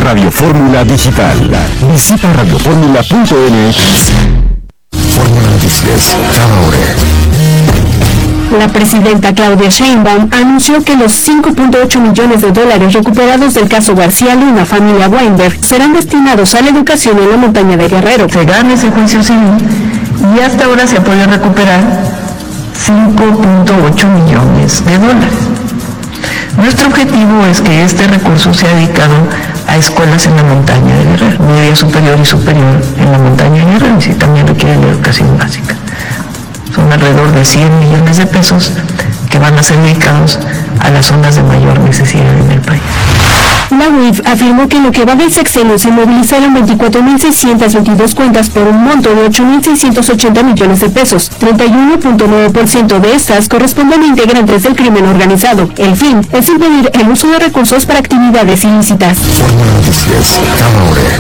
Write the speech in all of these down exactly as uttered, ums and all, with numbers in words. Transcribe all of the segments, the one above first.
Radio Fórmula Digital. Visita radio fórmula punto n. Fórmula Noticias, cada hora. La presidenta Claudia Sheinbaum anunció que los cinco punto ocho millones de dólares recuperados del caso García Luna, familia Weinberg, serán destinados a la educación en la montaña de Guerrero. Se gana ese juicio civil y hasta ahora se ha podido recuperar cinco punto ocho millones de dólares. Nuestro objetivo es que este recurso sea dedicado a escuelas en la montaña de Guerrero, media superior y superior en la montaña de Guerrero, y si también requieren educación básica. Son alrededor de cien millones de pesos que van a ser dedicados a las zonas de mayor necesidad en el país. La U I F afirmó que en lo que va del sexenio se movilizaron veinticuatro mil seiscientas veintidós cuentas por un monto de ocho mil seiscientos ochenta millones de pesos. treinta y uno punto nueve por ciento de estas corresponden a integrantes del crimen organizado. El fin es impedir el uso de recursos para actividades ilícitas. Fórmula Noticias, cada hora.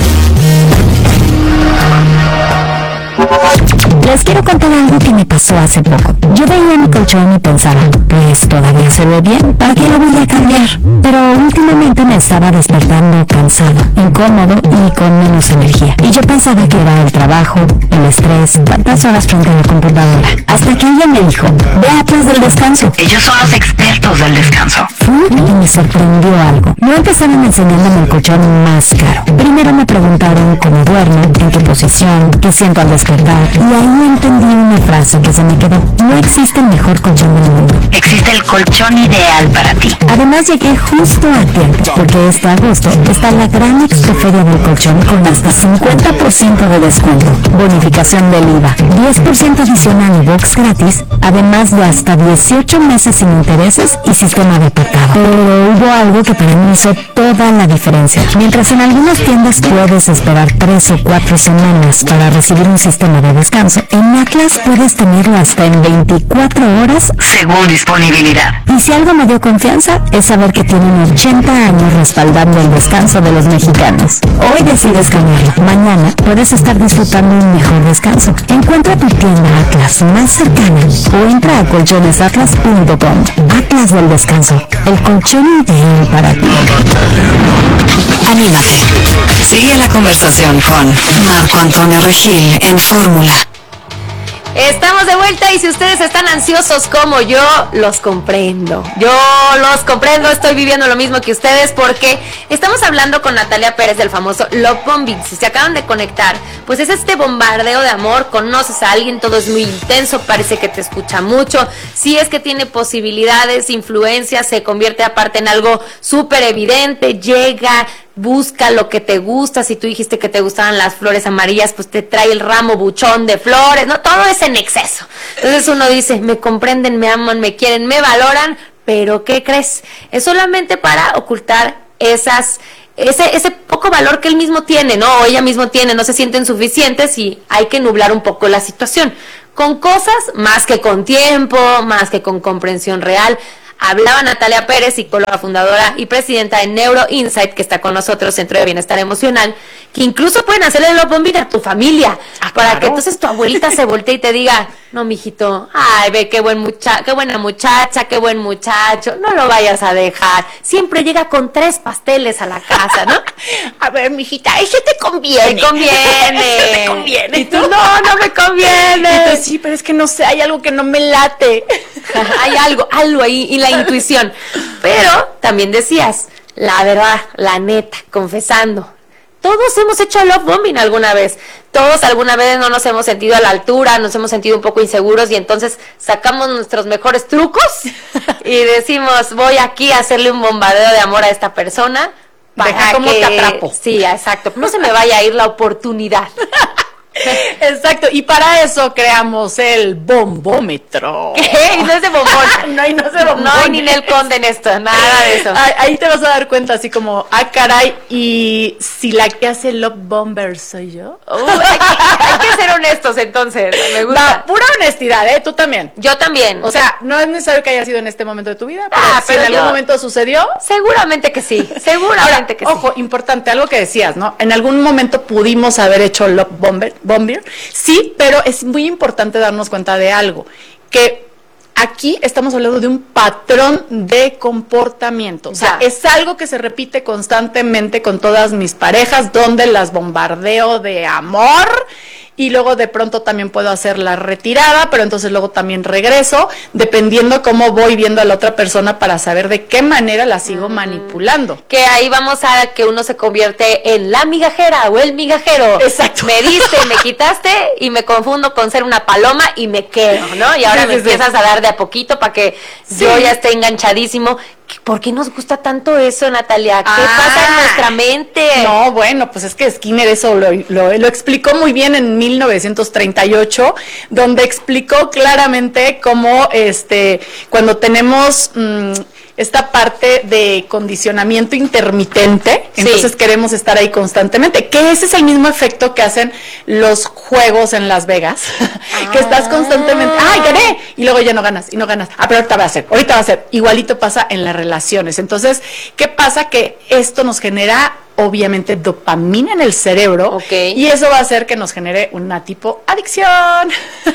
Les quiero contar algo que me pasó hace poco. Yo veía mi colchón y pensaba, pues todavía se ve bien, ¿para qué lo voy a cambiar? Pero últimamente me estaba despertando cansado, incómodo y con menos energía. Y yo pensaba que era el trabajo, el estrés, tantas horas frente a la computadora. Hasta que ella me dijo, ve a Atlas del Descanso. Ellos son los expertos del descanso. Fui y me sorprendió algo. No empezaron enseñándome el colchón más caro. Primero me preguntaron cómo duermo, en qué posición, qué siento al despertar. Y ahí entendí una frase que se me quedó. No existe el mejor colchón del mundo. Existe el colchón ideal para ti. Además llegué justo a tiempo, porque este agosto está la gran expoferia del colchón con hasta cincuenta por ciento de descuento, bonificación del I V A, diez por ciento adicional y box gratis, además de hasta dieciocho meses sin intereses y sistema de pagado. Pero hubo algo que para mí hizo toda la diferencia. Mientras en algunas tiendas puedes esperar tres o cuatro semanas para recibir un sistema de descanso, en Atlas puedes tenerlo hasta en veinticuatro horas según disponibilidad. Y si algo me dio confianza es saber que tienen ochenta años respaldando el descanso de los mexicanos. Hoy decides cambiarlo, mañana puedes estar disfrutando un mejor descanso. Encuentra tu tienda Atlas más cercana o entra a colchones atlas punto com. Atlas del Descanso, el colchón ideal para ti. Anímate. Sigue la conversación con Marco Antonio Regil en Fórmula. Estamos de vuelta y si ustedes están ansiosos como yo, los comprendo. Yo los comprendo, estoy viviendo lo mismo que ustedes porque estamos hablando con Natalia Pérez del famoso Love Bombing. Si se acaban de conectar, pues es este bombardeo de amor, conoces a alguien, todo es muy intenso, parece que te escucha mucho. Si es que tiene posibilidades, influencias, se convierte aparte en algo súper evidente, llega, busca lo que te gusta. Si tú dijiste que te gustaban las flores amarillas, pues te trae el ramo buchón de flores, ¿no? Todo es en exceso. Entonces uno dice, me comprenden, me aman, me quieren, me valoran, pero ¿qué crees? Es solamente para ocultar esas, ese, ese poco valor que él mismo tiene, ¿no? O ella mismo tiene, no se sienten suficientes y hay que nublar un poco la situación. Con cosas más que con tiempo, más que con comprensión real. Hablaba Natalia Pérez, psicóloga fundadora y presidenta de Neuro Insight, que está con nosotros, Centro de Bienestar Emocional, que incluso pueden hacerle love bombing a tu familia, ah, para claro. que entonces tu abuelita se voltee y te diga, no, mijito, ay, ve qué buen mucha qué buena muchacha, qué buen muchacho, no lo vayas a dejar. Siempre llega con tres pasteles a la casa, ¿no? A ver, mijita, ese te conviene. Te conviene. Ese te conviene. Y tú, no, no me conviene. Y tú, sí, pero es que no sé, hay algo que no me late. Hay algo, algo ahí, y la intuición. Pero también decías, la verdad, la neta, confesando, todos hemos hecho love bombing alguna vez. Todos alguna vez no nos hemos sentido a la altura, nos hemos sentido un poco inseguros y entonces sacamos nuestros mejores trucos y decimos, voy aquí a hacerle un bombardeo de amor a esta persona para Deja como que... te atrapo. Sí, exacto. No se me vaya a ir la oportunidad. Exacto, y para eso creamos el bombómetro. ¿Qué? Y no es de bombón. No, y no es de bombón. No hay ni Nel Conde en esto, nada de eso. Ahí, ahí te vas a dar cuenta así como, ah, caray, y si la que hace Love Bomber soy yo. Uh, hay, que, hay que ser honestos entonces, me gusta. No, pura honestidad, ¿eh? Tú también. Yo también. O sea, no es necesario que haya sido en este momento de tu vida, pero, ah, si pero en algún yo, momento sucedió. Seguramente que sí, seguramente Ahora, que ojo, sí. Ojo, importante, algo que decías, ¿no? En algún momento pudimos haber hecho Love Bomber, Bomber, sí, pero es muy importante darnos cuenta de algo, que aquí estamos hablando de un patrón de comportamiento. O sea, Ya. es algo que se repite constantemente con todas mis parejas, donde las bombardeo de amor. Y luego de pronto también puedo hacer la retirada, pero entonces luego también regreso, dependiendo cómo voy viendo a la otra persona para saber de qué manera la sigo mm. manipulando. Que ahí vamos a que uno se convierte en la migajera o el migajero. Exacto. Me diste, me quitaste y me confundo con ser una paloma y me quedo, ¿no? Y ahora sí, me sí, empiezas sí. a dar de a poquito para que sí. yo ya esté enganchadísimo. ¿Por qué nos gusta tanto eso, Natalia? ¿Qué ah, pasa en nuestra mente? No, bueno, pues es que Skinner eso lo, lo, lo explicó muy bien en mil novecientos treinta y ocho, donde explicó claramente cómo este, cuando tenemos mmm, esta parte de condicionamiento intermitente, sí. entonces queremos estar ahí constantemente, que ese es el mismo efecto que hacen los juegos en Las Vegas, ah. que estás constantemente, ¡ay, gané! Y luego ya no ganas, y no ganas, ah, pero ahorita va a ser, ahorita va a ser, igualito pasa en las relaciones. Entonces, ¿qué pasa? Que esto nos genera obviamente dopamina en el cerebro, okay. y eso va a hacer que nos genere una tipo adicción.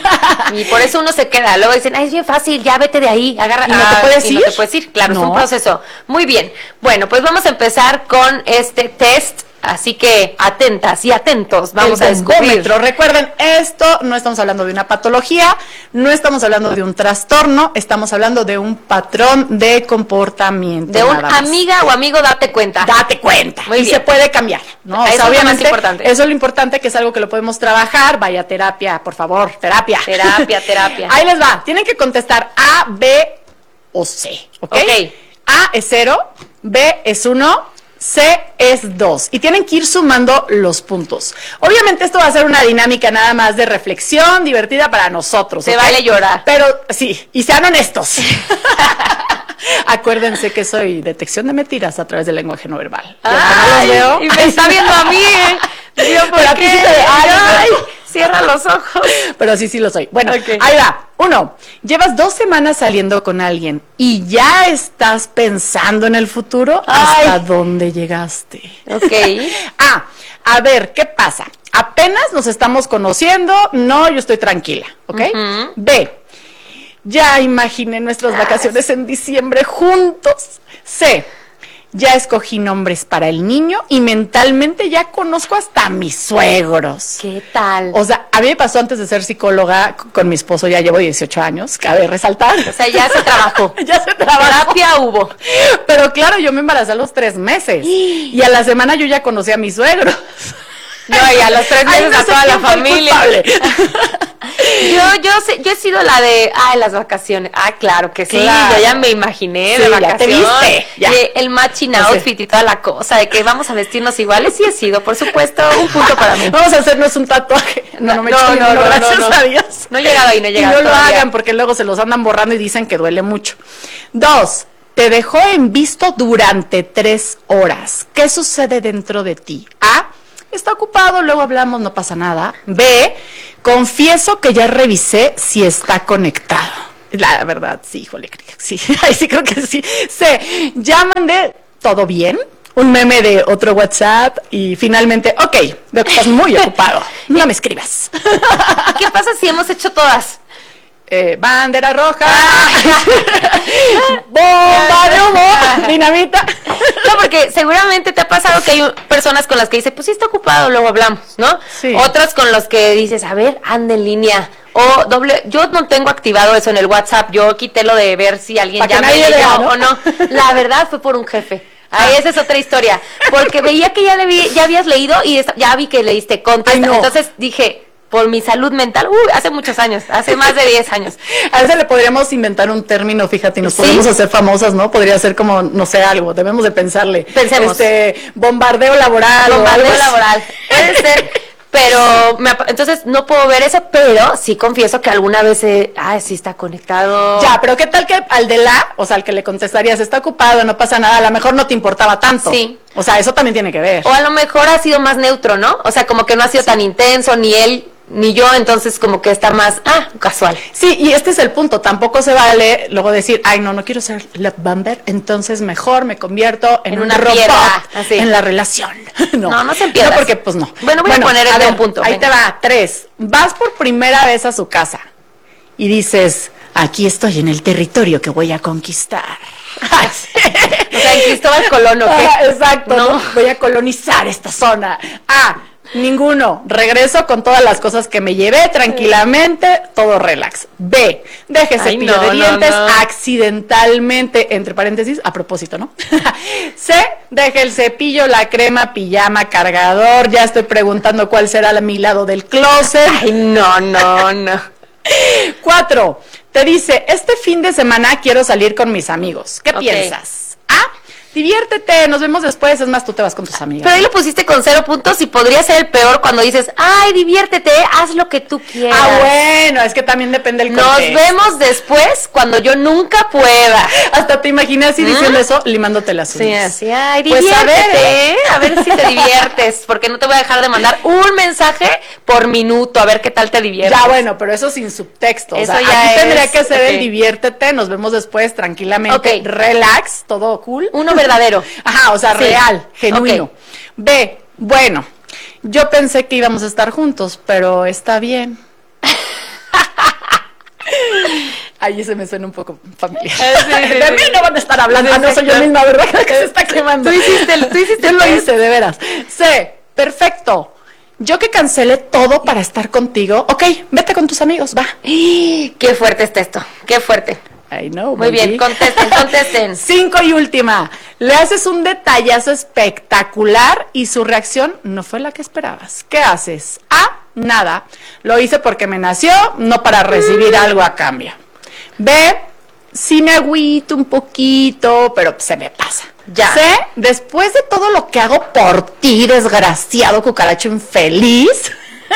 Y por eso uno se queda, luego dicen, ay, es bien fácil, ya vete de ahí, agarra. ¿Y no te puedes y ir? No te puedes ir, claro, no. es un proceso. Muy bien, bueno, pues vamos a empezar con este test, así que atentas y atentos, vamos el a descubrir. Recuerden, esto no estamos hablando de una patología, no estamos hablando de un trastorno, estamos hablando de un patrón de comportamiento. De un amiga o amigo, date cuenta. Date cuenta. Muy y bien. se puede cambiar, ¿no? Eso o sea, es lo obviamente, más importante. Eso es lo importante, que es algo que lo podemos trabajar. Vaya a terapia, por favor, terapia. Terapia, terapia. Ahí les va. Tienen que contestar A, B o C, ¿ok? Ok. A es cero, B es uno, C es dos. Y tienen que ir sumando los puntos. Obviamente esto va a ser una dinámica nada más de reflexión, divertida para nosotros. Se ¿okay? vale llorar. Pero sí, y sean honestos. Acuérdense que soy detección de mentiras a través del lenguaje no verbal. Ay, los veo. Y me está viendo a mí, ¿eh? Digo, ¿por Pero a qué? ti sí te- ay, Ay, cierra los ojos. Pero sí, sí lo soy. Bueno, Okay. ahí va. Uno, llevas dos semanas saliendo con alguien y ya estás pensando en el futuro. Ay. ¿Hasta dónde llegaste? Ok. Ah, a ver, ¿qué pasa? Apenas nos estamos conociendo. No, yo estoy tranquila, ¿ok? Ujú. B, ya imaginé nuestras vacaciones en diciembre juntos. C, ya escogí nombres para el niño y mentalmente ya conozco hasta a mis suegros. ¿Qué tal? O sea, a mí me pasó antes de ser psicóloga c- con mi esposo, ya llevo dieciocho años, cabe resaltar. O sea, ya se trabajó. ya se trabajó. Terapia hubo. Pero claro, yo me embaracé a los tres meses y a la semana yo ya conocí a mis suegros. No, y a los tres Ay, meses no a sé toda la quién fue el familia. culpable. Yo, yo, sé, yo he sido la de, ay, las vacaciones. Ah, claro que sí, Claro. yo ya me imaginé Sí, de ya te vacaciones. viste, ya. Y el matching No sé. outfit y toda la cosa, de que vamos a vestirnos iguales, sí he sido, por supuesto, un punto para mí. Vamos a hacernos un tatuaje. No, no me he No, hecho no, ninguno, no, no, gracias no. a Dios. No he llegado ahí, no he Y llegado no lo todavía. hagan porque luego se los andan borrando y dicen que duele mucho. Dos, te dejó en visto durante tres horas. ¿Qué sucede dentro de ti? A, está ocupado, luego hablamos, no pasa nada. B, confieso que ya revisé si está conectado. La verdad, sí, híjole, sí, ay, sí creo que sí. C, ya mandé, ¿todo bien? Un meme de otro WhatsApp y finalmente, ok, veo que estás muy ocupado, no me escribas. ¿Qué pasa si hemos hecho todas? Eh, bandera roja, bomba de humo, dinamita. No, porque seguramente te ha pasado que hay un- personas con las que dices, pues sí está ocupado, luego hablamos, ¿no? Sí. Otras con las que dices, a ver, anda en línea. O doble, yo no tengo activado eso en el WhatsApp, yo quité lo de ver si alguien Pa' que ya me nadie leyó vea, ¿no? o no. La verdad fue por un jefe. Ahí esa es otra historia. Porque veía que ya, le vi- ya habías leído y esta- ya vi que leíste contesta. Ay, no. Entonces dije, por mi salud mental, uy, hace muchos años, hace más de diez años. A veces le podríamos inventar un término, fíjate, y nos Sí. podemos hacer famosas, ¿no? Podría ser como, no sé, algo, debemos de pensarle. Pensemos. Este, bombardeo laboral. o Bombardeo algo así. laboral. Puede ser, pero me ap- entonces no puedo ver eso, pero sí confieso que alguna vez, eh, ah, sí está conectado. Ya, pero ¿qué tal que al de la, o sea, al que le contestarías, está ocupado, no pasa nada, a lo mejor no te importaba tanto? Sí. O sea, eso también tiene que ver. O a lo mejor ha sido más neutro, ¿no? O sea, como que no ha sido tan intenso, ni él, ni yo, entonces como que está más, ah, casual. Sí, y este es el punto, tampoco se vale luego decir, ay, no, no quiero ser love bomber, entonces mejor me convierto en, En un una robot piedra, así. en la relación. no, No, no se piedras. No, porque pues no. Bueno, voy a poner el de ver, un punto, Ahí venga. te va, tres. Vas por primera vez a su casa y dices, aquí estoy en el territorio que voy a conquistar. Ay, sí. O sea, en Cristóbal Colón, ¿o qué? Ah, exacto, ¿no? ¿no? Voy a colonizar esta zona. Ah, ninguno. Regreso con todas las cosas que me llevé tranquilamente, todo relax. B, deje Ay, cepillo no, de no, dientes no. accidentalmente, entre paréntesis, a propósito, ¿no? C, deje el cepillo, la crema, pijama, cargador. Ya estoy preguntando cuál será la- mi lado del closet. Ay, no, no, no. Cuatro, te dice, este fin de semana quiero salir con mis amigos. ¿Qué Ok. piensas? A, diviértete, nos vemos después. Es más, tú te vas con tus amigas. Pero ahí lo pusiste con cero puntos y podría ser el peor cuando dices, ay, diviértete, haz lo que tú quieras. Ah, bueno, es que también depende del Nos contexto. vemos después cuando yo nunca pueda. Hasta te imaginé así diciendo eso, limándote las Sí, uñas. así, ay, Pues, a diviértete, ver, ¿eh? a ver si te diviertes, porque no te voy a dejar de mandar un mensaje por minuto, a ver qué tal te diviertes. Ya, bueno, pero eso sin subtexto. Eso o sea, ya aquí es, tendría que ser ok. el diviértete, nos vemos después tranquilamente, Ok. relax, todo cool. Uno verdadero. Ajá, o sea, Sí. real, genuino. Ok. B, bueno, yo pensé que íbamos a estar juntos, pero está bien. Ahí se me suena un poco familiar. Eh, sí, sí, de sí. mí no van a estar hablando. Ah, no soy yo misma, ¿verdad? Que se está quemando. Tú hiciste el- tú hiciste Yo el lo test. hice, de veras. C, perfecto. Yo que cancelé todo para estar contigo. Ok, vete con tus amigos, va. Qué fuerte está esto, qué fuerte. I know, Muy bien, baby. contesten, contesten. Cinco y última. Le haces un detallazo espectacular y su reacción no fue la que esperabas. ¿Qué haces? A, nada. Lo hice porque me nació, no para recibir algo a cambio. B, sí me agüito un poquito, pero se me pasa. Ya. C, después de todo lo que hago por ti, desgraciado cucaracho infeliz.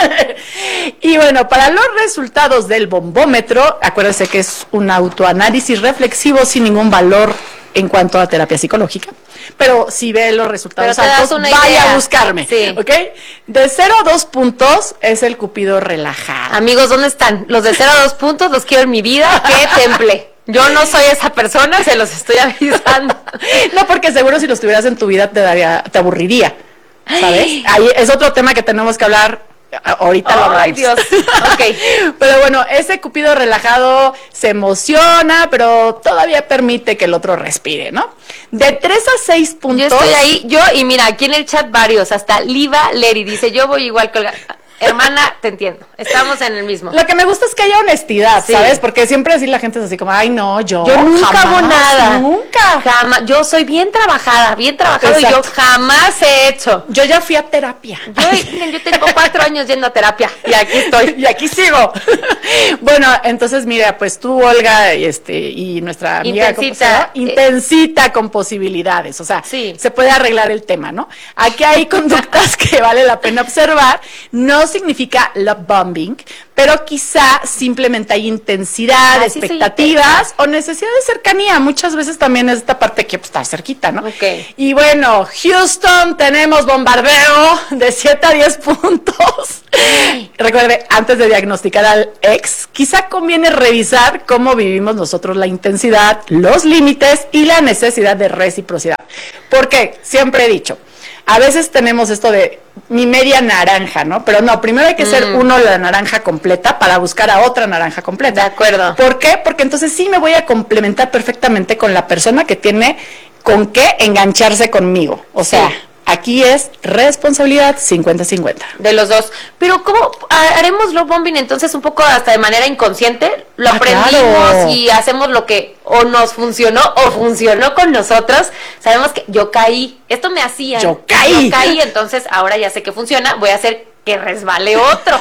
Y bueno, para los resultados del bombómetro, acuérdense que es un autoanálisis reflexivo sin ningún valor en cuanto a terapia psicológica. Pero si ve los resultados Pero te das altos, una vaya idea. a buscarme. Sí. ¿Ok? De cero a dos puntos es el cupido relajado. Amigos, ¿dónde están? Los de cero a dos puntos los quiero en mi vida, que temple. Yo no soy esa persona, se los estoy avisando. No, porque seguro si los tuvieras en tu vida te daría, te aburriría. ¿Sabes? Ay. Ahí es otro tema que tenemos que hablar. Ahorita lo hablamos. Ay, Dios. Ok. Pero bueno, ese cupido relajado se emociona, pero todavía permite que el otro respire, ¿no? De tres a seis puntos. Yo estoy ahí, yo, y mira, aquí en el chat varios, hasta Liva Leri dice, yo voy igual que Olga. Hermana, te entiendo, estamos en el mismo. Lo que me gusta es que haya honestidad, Sí. ¿sabes? Porque siempre así la gente es así como, ay, no, yo. Yo nunca hago jamás, nada. Nunca. Jamás. Yo soy bien trabajada, bien trabajada y yo Exacto. jamás he hecho. Yo ya fui a terapia. Yo, miren, yo tengo cuatro años yendo a terapia y aquí estoy. Y aquí sigo. Bueno, entonces mira, pues tú, Olga, y este, y nuestra amiga ¿cómo se Intensita. llama? Intensita con posibilidades. O sea, Sí. se puede arreglar el tema, ¿no? Aquí hay conductas que vale la pena observar. No significa love bombing, pero quizá simplemente hay intensidad, Ay, sí, soy expectativas o necesidad de cercanía. Muchas veces también es esta parte que pues, está cerquita, ¿no? Ok. Y bueno, Houston, tenemos bombardeo de siete a diez puntos. Recuerde, antes de diagnosticar al ex, quizá conviene revisar cómo vivimos nosotros la intensidad, los límites y la necesidad de reciprocidad. Porque siempre he dicho, a veces tenemos esto de mi media naranja, ¿no? Pero no, primero hay que ser uno la naranja completa para buscar a otra naranja completa. De acuerdo. ¿Por qué? Porque entonces sí me voy a complementar perfectamente con la persona que tiene con qué engancharse conmigo. O sea, Sí. aquí es responsabilidad cincuenta cincuenta. De los dos. Pero ¿cómo haremos love bombing entonces un poco hasta de manera inconsciente? Lo Ah, aprendimos claro. y hacemos lo que o nos funcionó o funcionó con nosotros. Sabemos que yo caí, esto me hacía. Yo caí. Yo caí, entonces ahora ya sé que funciona, voy a hacer que resbale otro.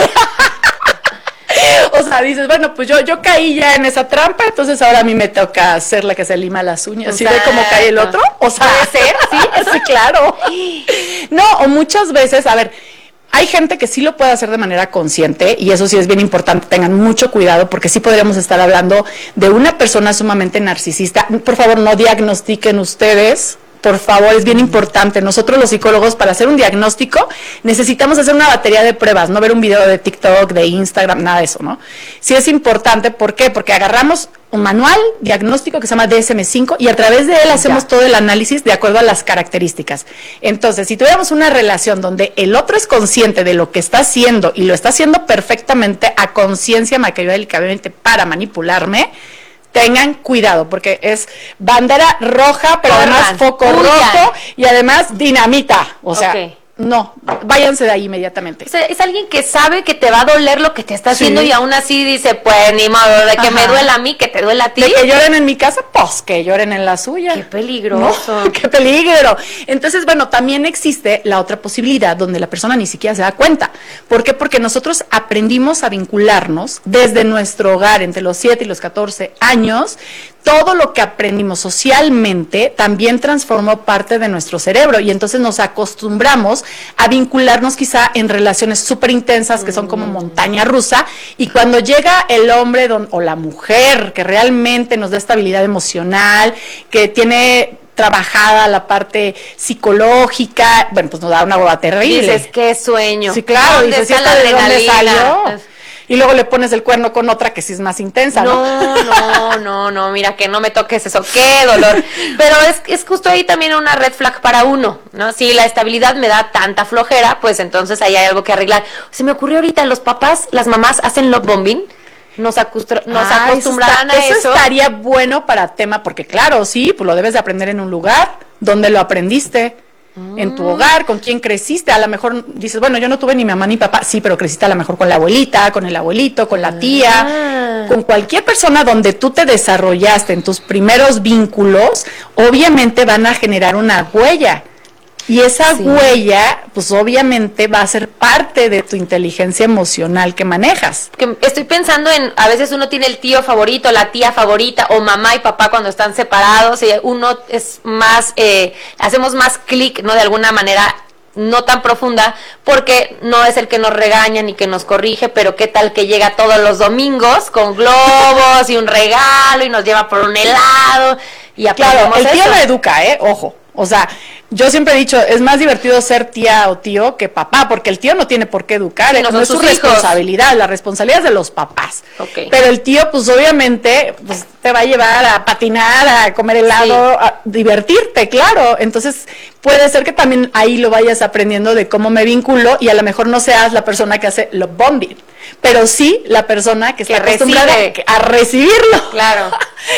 O sea, dices, bueno, pues yo, yo caí ya en esa trampa, entonces ahora a mí me toca ser la que se lima las uñas. ¿Sí ve cómo cae el otro? O sea, Puede ser, sí, sí, claro. No, o muchas veces, a ver, hay gente que sí lo puede hacer de manera consciente y eso sí es bien importante, tengan mucho cuidado porque sí podríamos estar hablando de una persona sumamente narcisista. Por favor, no diagnostiquen ustedes. Por favor, es bien importante. Nosotros los psicólogos, para hacer un diagnóstico, necesitamos hacer una batería de pruebas, no ver un video de TikTok, de Instagram, nada de eso, ¿no? Sí es importante, ¿por qué? Porque agarramos un manual diagnóstico que se llama D S M cinco y a través de él hacemos ya. todo el análisis de acuerdo a las características. Entonces, si tuviéramos una relación donde el otro es consciente de lo que está haciendo y lo está haciendo perfectamente a conciencia maquiavélicamente para manipularme, tengan cuidado, porque es bandera roja, pero Corran, además foco huyan. rojo y además dinamita, o sea... Okay. No, váyanse de ahí inmediatamente. O sea, es alguien que sabe que te va a doler lo que te está haciendo sí. y aún así dice, pues ni modo, de que Ajá. me duela a mí, que te duela a ti. De que lloren en mi casa, pues que lloren en la suya. Qué peligroso. No, qué peligro. Entonces, bueno, también existe la otra posibilidad donde la persona ni siquiera se da cuenta. ¿Por qué? Porque nosotros aprendimos a vincularnos desde nuestro hogar entre los siete y los catorce años. Todo lo que aprendimos socialmente también transformó parte de nuestro cerebro y entonces nos acostumbramos a vincularnos quizá en relaciones súper intensas que son como montaña rusa y cuando llega el hombre don, o la mujer que realmente nos da estabilidad emocional, que tiene trabajada la parte psicológica, bueno, pues nos da una boda terrible. Dices, qué sueño. Sí, claro, dices, ¿y esta de dónde salió? Y luego le pones el cuerno con otra que sí es más intensa, ¿no? No, no, no, no, mira, que no me toques eso, qué dolor. Pero es, es justo ahí también una red flag para uno, ¿no? Si la estabilidad me da tanta flojera, pues entonces ahí hay algo que arreglar. Se me ocurrió ahorita, los papás, las mamás hacen love bombing. Nos, acostum- nos ah, acostumbrarán eso está, a eso. Eso estaría bueno para tema, porque claro, sí, pues lo debes de aprender en un lugar donde lo aprendiste. En tu hogar, con quién creciste, a lo mejor dices, bueno, yo no tuve ni mamá ni papá, sí, pero creciste a lo mejor con la abuelita, con el abuelito, con la tía, ah. con cualquier persona donde tú te desarrollaste en tus primeros vínculos, obviamente van a generar una huella. Y esa sí. huella, pues obviamente va a ser parte de tu inteligencia emocional que manejas. Que estoy pensando en, a veces uno tiene el tío favorito, la tía favorita, o mamá y papá cuando están separados, y uno es más, eh, hacemos más clic, ¿no? De alguna manera no tan profunda, porque no es el que nos regaña ni que nos corrige, pero qué tal que llega todos los domingos con globos y un regalo y nos lleva por un helado y aprendemos. Claro, el tío eso. lo educa, ¿eh? Ojo. O sea, yo siempre he dicho, es más divertido ser tía o tío que papá, porque el tío no tiene por qué educar, sí, no, no es su hijos. responsabilidad, la responsabilidad es de los papás. Okay. Pero el tío, pues obviamente, pues te va a llevar a patinar, a comer helado, sí. a divertirte, claro. Entonces, puede ser que también ahí lo vayas aprendiendo de cómo me vinculo y a lo mejor no seas la persona que hace love bombing, pero sí la persona que, que está acostumbrada recibe. a recibirlo. Claro.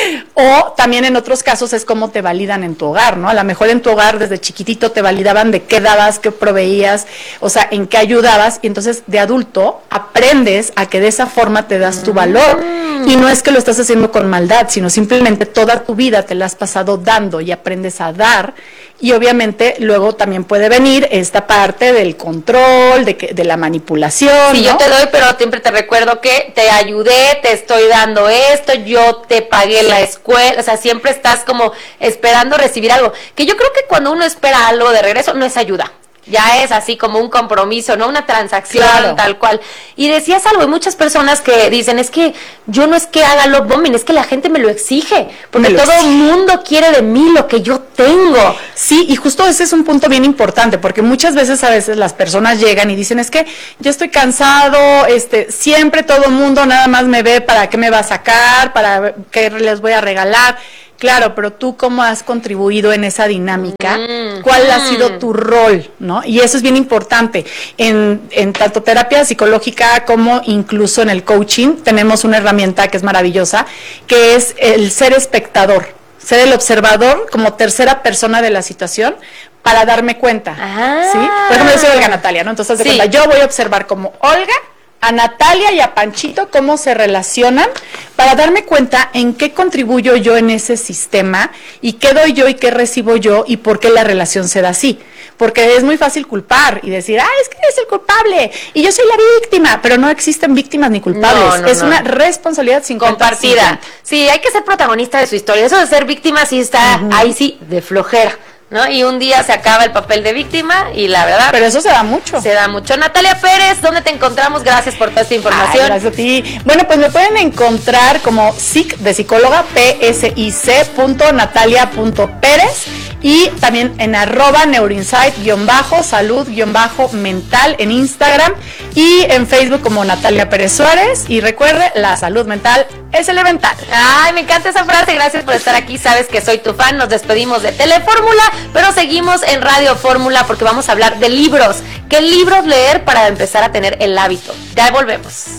O también en otros casos es cómo te validan en tu hogar, ¿no? A lo mejor en tu hogar desde chiquitito te validaban de qué dabas, qué proveías, o sea, en qué ayudabas, y entonces de adulto aprendes a que de esa forma te das tu valor. Y no es que lo estás haciendo con maldad, sino simplemente toda tu vida te la has pasado dando y aprendes a dar. Y obviamente luego también puede venir esta parte del control, de, que, de la manipulación. Sí, ¿no? Yo te doy, pero siempre te recuerdo que te ayudé, te estoy dando esto, yo te pagué sí. la escuela, o sea, siempre estás como esperando recibir algo. Que yo creo que cuando uno espera algo de regreso, no es ayuda. Ya es así como un compromiso, ¿no? Una transacción, claro. tal cual. Y decías algo, hay muchas personas que dicen, es que yo no es que haga love bombing, es que la gente me lo exige, porque todo el mundo quiere de mí lo que yo tengo. Sí, y justo ese es un punto bien importante, porque muchas veces a veces las personas llegan y dicen, es que yo estoy cansado, este, siempre todo el mundo nada más me ve para qué me va a sacar, para qué les voy a regalar. Claro, pero tú cómo has contribuido en esa dinámica, mm, cuál mm. ha sido tu rol, ¿no? Y eso es bien importante. En, en tanto terapia psicológica como incluso en el coaching tenemos una herramienta que es maravillosa, que es el ser espectador, ser el observador como tercera persona de la situación para darme cuenta, ah. ¿sí? Por ejemplo, yo soy Olga Natalia, ¿no? Entonces, de sí. cuenta, yo voy a observar como Olga, a Natalia y a Panchito cómo se relacionan para darme cuenta en qué contribuyo yo en ese sistema y qué doy yo y qué recibo yo y por qué la relación se da así. Porque es muy fácil culpar y decir, ah, es que eres el culpable y yo soy la víctima, pero no existen víctimas ni culpables. No, no, es no. una responsabilidad cincuenta compartida. cincuenta. Sí, hay que ser protagonista de su historia. Eso de ser víctima sí está uh-huh. ahí sí de flojera, ¿no? Y un día se acaba el papel de víctima y la verdad... Pero eso se da mucho. Se da mucho. Natalia Pérez, ¿dónde te encontramos? Gracias por toda esta información. Ay, gracias a ti. Bueno, pues me pueden encontrar como psic de psicóloga, P S I C punto natalia punto pérez y también en arroba neuroinsight-salud-mental en Instagram y en Facebook como Natalia Pérez Suárez. Y recuerde, la salud mental es elemental. Ay, me encanta esa frase, gracias por estar aquí, sabes que soy tu fan. Nos despedimos de Telefórmula, pero seguimos en Radio Fórmula porque vamos a hablar de libros. ¿Qué libros leer para empezar a tener el hábito? Ya volvemos.